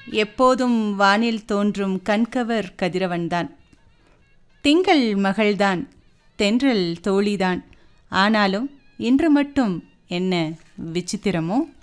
எப்போதும் வானில் தோன்றும் கண்கவர் கதிரவன்தான். திங்கள் மகள்தான், தென்றல் தோழிதான். ஆனாலும் இன்று மட்டும் என்ன விசித்திரமோ?